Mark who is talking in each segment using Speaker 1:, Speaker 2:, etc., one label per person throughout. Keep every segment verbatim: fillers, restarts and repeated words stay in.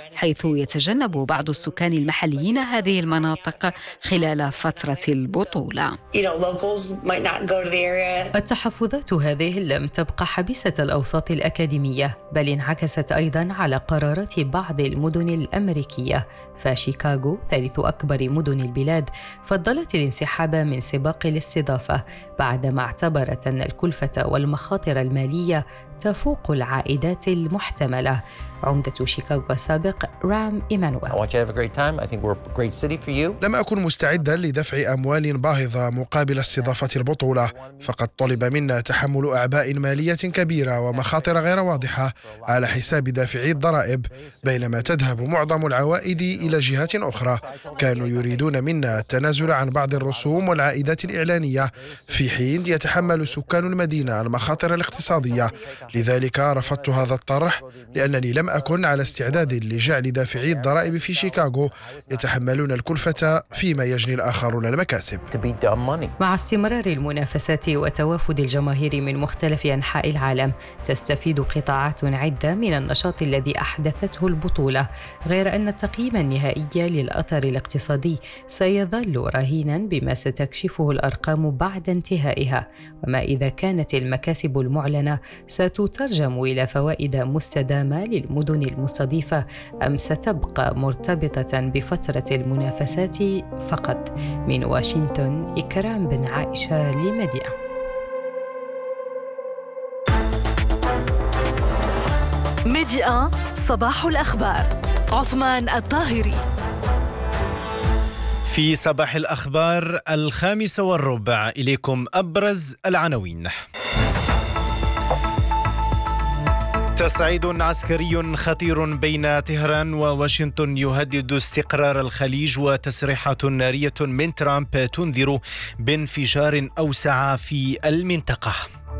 Speaker 1: حيث يتجنب بعض السكان المحليين هذه المناطق خلال فترة البطولة.
Speaker 2: التحفظات هذه لم تبقى حبيسة الأوساط الأكاديمية، بل انعكست أيضاً على قرارات بعض المدن الأمريكية. فشيكاغو ثالث أكبر مدن البلاد فضلت الانسحاب من سباق الاستضافة بعدما اعتبرت أن الكلفة والمخاطر المالية تفوق العائدات المحتملة. عمدة شيكاغو السابق رام إيمانويل:
Speaker 3: لم أكن مستعدا لدفع أموال باهظة مقابل استضافة البطولة، فقد طلب منا تحمل أعباء مالية كبيرة ومخاطر غير واضحة على حساب دافعي الضرائب، بينما تذهب معظم العوائد إلى جهات أخرى. كانوا يريدون منا التنازل عن بعض الرسوم والعائدات الإعلانية، في حين يتحمل سكان المدينة المخاطر الاقتصادية. لذلك رفضت هذا الطرح، لأنني لم أكن على استعداد لجعل دافعي الضرائب في شيكاغو يتحملون الكلفة فيما يجني الآخرون المكاسب.
Speaker 2: مع استمرار المنافسات وتوافد الجماهير من مختلف أنحاء العالم، تستفيد قطاعات عدة من النشاط الذي أحدثته البطولة، غير أن التقييم النهائي للأثر الاقتصادي سيظل رهينا بما ستكشفه الأرقام بعد انتهائها، وما إذا كانت المكاسب المعلنة ستترجم إلى فوائد مستدامة للمدن المستضيفة أم ستبقى مرتبطة بفترة المنافسات فقط. من واشنطن، إكرام بن عائشة لميديا.
Speaker 4: ميديا صباح الأخبار، عثمان الطاهري.
Speaker 5: في صباح الأخبار الخامسة والربع، إليكم أبرز العناوين. تصعيد عسكري خطير بين طهران وواشنطن يهدد استقرار الخليج، وتصريحات نارية من ترامب تنذر بانفجار أوسع في المنطقة.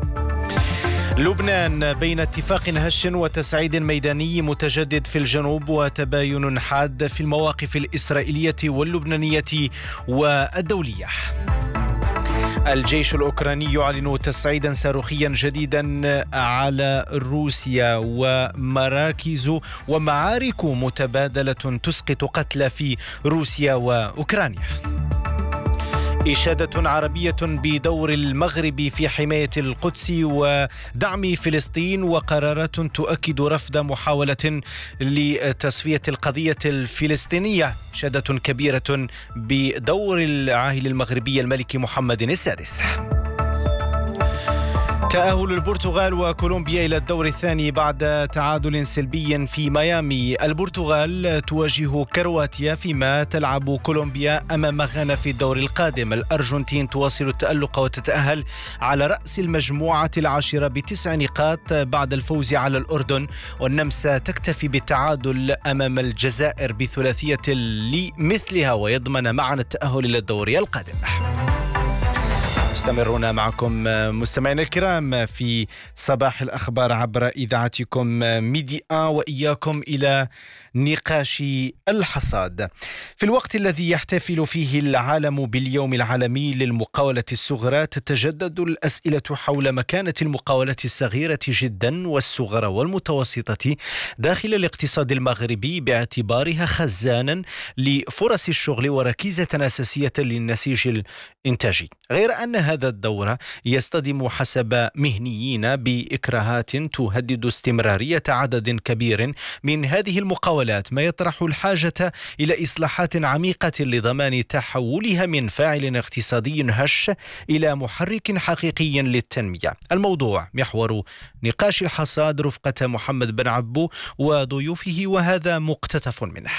Speaker 5: لبنان بين اتفاق هش وتصعيد ميداني متجدد في الجنوب، وتباين حاد في المواقف الإسرائيلية واللبنانية والدولية. الجيش الأوكراني يعلن تصعيدا صاروخيا جديدا على روسيا، ومراكز ومعارك متبادلة تسقط قتلى في روسيا وأوكرانيا. إشادة عربية بدور المغرب في حماية القدس ودعم فلسطين، وقرارات تؤكد رفض محاولة لتصفية القضية الفلسطينية. إشادة كبيرة بدور العاهل المغربي الملك محمد السادس. تأهل البرتغال وكولومبيا إلى الدور الثاني بعد تعادل سلبي في ميامي. البرتغال تواجه كرواتيا، فيما تلعب كولومبيا أمام غانا في الدور القادم. الأرجنتين تواصل التألق وتتأهل على رأس المجموعة العاشرة بتسع نقاط بعد الفوز على الأردن، والنمسا تكتفي بالتعادل أمام الجزائر بثلاثية لمثلها ويضمن معا التأهل إلى الدور القادم. مستمرون معكم مستمعينا الكرام في صباح الأخبار عبر إذاعتكم ميديا، وإياكم إلى نقاش الحصاد. في الوقت الذي يحتفل فيه العالم باليوم العالمي للمقاولة الصغرى، تتجدد الأسئلة حول مكانة المقاولة الصغيرة جدا والصغرى والمتوسطة داخل الاقتصاد المغربي، باعتبارها خزانا لفرص الشغل وركيزة أساسية للنسيج الإنتاجي. غير أن هذا الدور يصطدم حسب مهنيين بإكراهات تهدد استمرارية عدد كبير من هذه المقاولات، ما يطرح الحاجة إلى إصلاحات عميقة لضمان تحولها من فاعل اقتصادي هش إلى محرك حقيقي للتنمية. الموضوع محور نقاش الحصاد رفقة محمد بن عبو وضيوفه، وهذا مقتطف منه.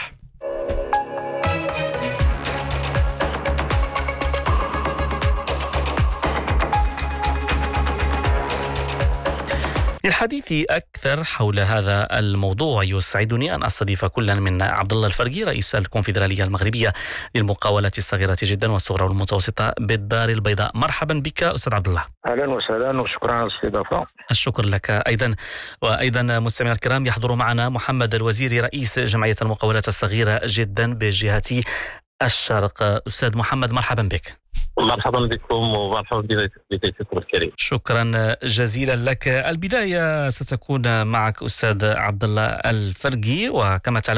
Speaker 6: للحديث أكثر حول هذا الموضوع يسعدني أن أستضيف كلا من عبد الله الفرقي، رئيس الكونفدرالية المغربية للمقاولات الصغيرة جدا والصغرى والمتوسطة بالدار البيضاء. مرحبا بك أستاذ عبد الله.
Speaker 7: أهلا وسهلا وشكرا على الاستضافة.
Speaker 6: الشكر لك أيضا. وأيضا مستمعينا الكرام، يحضر معنا محمد الوزيري رئيس جمعية المقاولات الصغيرة جدا بجهة الشرق. أستاذ محمد مرحبا بك.
Speaker 7: مرحبا بكم ومرحبا بضيفكم الكريم.
Speaker 6: شكرا جزيلا لك. البداية ستكون معك أستاذ عبد الله الفرقي، وكما تعلم